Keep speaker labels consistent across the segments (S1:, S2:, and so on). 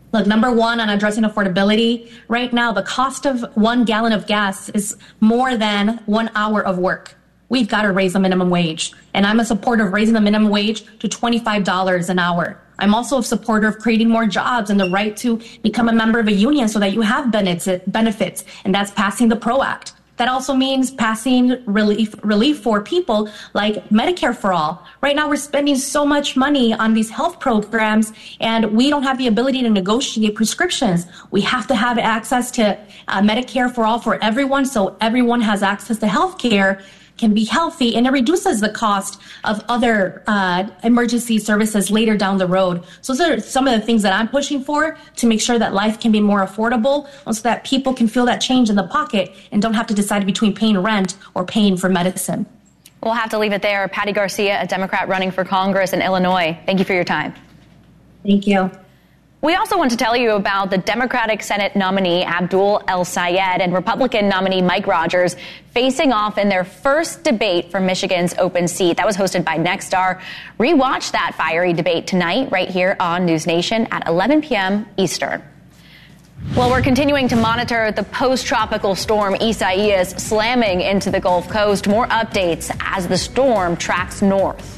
S1: Look, number one, on addressing affordability, right now, the cost of 1 gallon of gas is more than 1 hour of work. We've got to raise the minimum wage. And I'm a supporter of raising the minimum wage to $25 an hour. I'm also a supporter of creating more jobs and the right to become a member of a union so that you have benefits. And that's passing the PRO Act. That also means passing relief for people like Medicare for All. Right now, we're spending so much money on these health programs, and we don't have the ability to negotiate prescriptions. We have to have access to Medicare for All for everyone, so everyone has access to health care, can be healthy, and it reduces the cost of other emergency services later down the road. So those are some of the things that I'm pushing for to make sure that life can be more affordable so that people can feel that change in the pocket and don't have to decide between paying rent or paying for medicine.
S2: We'll have to leave it there. Patty Garcia, a Democrat running for Congress in Illinois. Thank you for your time.
S1: Thank you.
S2: We also want to tell you about the Democratic Senate nominee Abdul El-Sayed and Republican nominee Mike Rogers facing off in their first debate for Michigan's open seat. That was hosted by Nexstar. Rewatch that fiery debate tonight right here on News Nation at 11 p.m. Eastern. Well, we're continuing to monitor the post-tropical storm Isaias slamming into the Gulf Coast. More updates as the storm tracks north.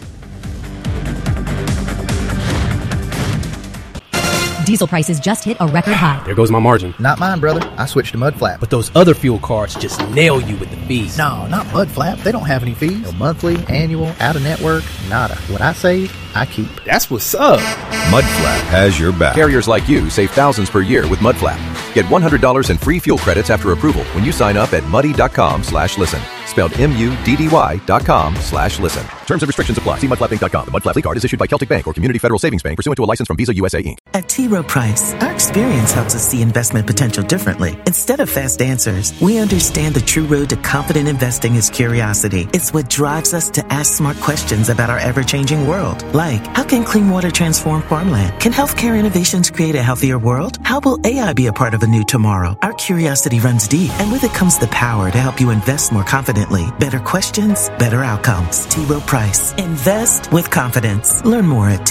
S3: Diesel prices just hit a record high.
S4: There goes my margin.
S5: Not mine, brother. I switched to Mudflap.
S4: But those other fuel cards just nail you with the fees.
S5: No, not Mudflap. They don't have any fees. No monthly, annual, out-of-network, nada. What I save, I keep.
S4: That's what's up.
S6: Mudflap has your back. Carriers like you save thousands per year with Mudflap. Get $100 in free fuel credits after approval when you sign up at muddy.com/listen. Spelled MUDDY.com/listen. Terms and restrictions apply. See mudflapinc.com. The Mudflap card is issued by Celtic Bank or Community Federal Savings Bank pursuant to a license from Visa USA Inc.
S7: At T. Rowe Price, our experience helps us see investment potential differently. Instead of fast answers, we understand the true road to confident investing is curiosity. It's what drives us to ask smart questions about our ever-changing world. Like, how can clean water transform farmland? Can healthcare innovations create a healthier world? How will AI be a part of a new tomorrow? Our curiosity runs deep, and with it comes the power to help you invest more confidently. Better questions, better outcomes. T. Rowe Price. Invest with confidence. Learn more at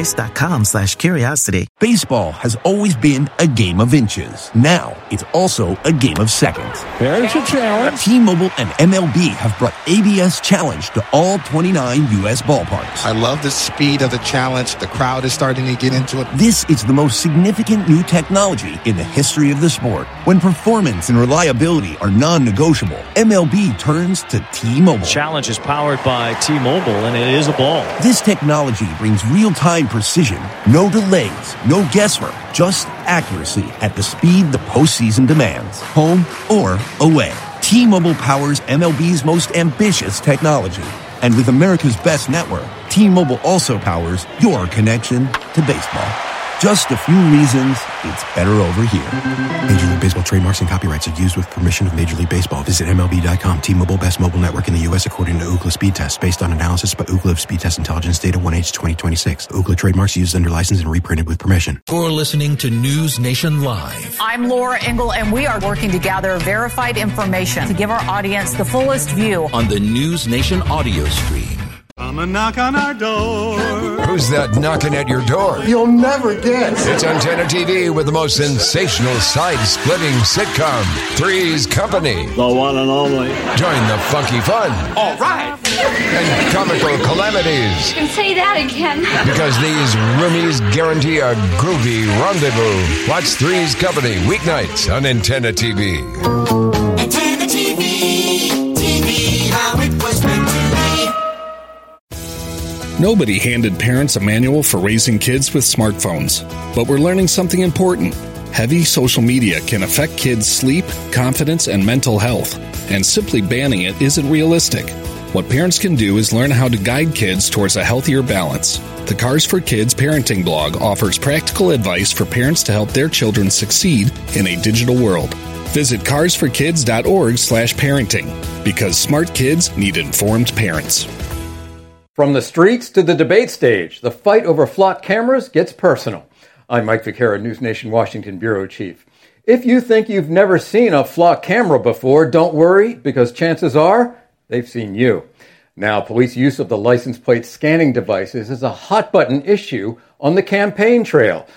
S7: troweprice.com/curiosity.
S8: Baseball has always been a game of inches. Now, it's also a game of seconds.
S9: There's a challenge.
S8: T-Mobile and MLB have brought ABS Challenge to all 29 U.S. ballparks.
S10: I love the speed of the challenge. The crowd is starting to get into it.
S8: This is the most significant new technology in the history of the sport. When performance and reliability are non-negotiable, MLB turns to T-Mobile.
S9: Challenge is powered by T-Mobile, and it is a ball.
S8: This technology brings real-time precision, no delays, no guesswork, just accuracy at the speed the postseason demands, home or away. T-Mobile powers MLB's most ambitious technology. And with America's best network, T-Mobile also powers your connection to baseball. Just a few reasons it's better over here.
S11: Major League Baseball trademarks and copyrights are used with permission of Major League Baseball. Visit MLB.com. T-Mobile, best mobile network in the U.S. according to Ookla Speed Test, based on analysis by Ookla of Speed Test Intelligence data 1H 2026. Ookla trademarks used under license and reprinted with permission.
S12: You're listening to News Nation Live.
S13: I'm Laura Engel, and we are working to gather verified information to give our audience the fullest view
S12: on the News Nation audio stream.
S14: Come and knock on our door.
S15: Who's that knocking at your door?
S14: You'll never guess.
S15: It's Antenna TV with the most sensational side-splitting sitcom, Three's Company.
S14: The one and only.
S15: Join the funky fun.
S14: All right.
S15: And comical calamities.
S16: You can say that again.
S15: Because these roomies guarantee a groovy rendezvous. Watch Three's Company weeknights on Antenna TV.
S17: Antenna TV. TV, how it was meant to be.
S18: Nobody handed parents a manual for raising kids with smartphones, but we're learning something important. Heavy social media can affect kids' sleep, confidence, and mental health, and simply banning it isn't realistic. What parents can do is learn how to guide kids towards a healthier balance. The Cars for Kids parenting blog offers practical advice for parents to help their children succeed in a digital world. Visit carsforkids.org/parenting, because smart kids need informed parents.
S19: From the streets to the debate stage, the fight over flock cameras gets personal. I'm Mike Vaquera, News Nation Washington Bureau Chief. If you think you've never seen a flock camera before, don't worry, because chances are they've seen you. Now, police use of the license plate scanning devices is a hot-button issue on the campaign trail.